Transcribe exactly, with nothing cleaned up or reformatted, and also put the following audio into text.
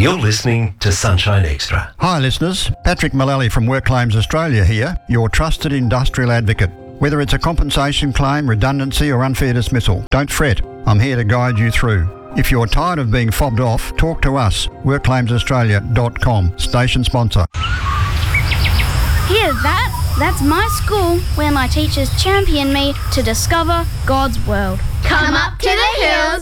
You're listening to Sunshine Extra. Hi listeners, Patrick Mullally from Work Claims Australia here, your trusted industrial advocate. Whether it's a compensation claim, redundancy or unfair dismissal, don't fret, I'm here to guide you through. If you're tired of being fobbed off, talk to us, work claims australia dot com, station sponsor. Hear that? That's my school where my teachers champion me to discover God's world. Come up to the hills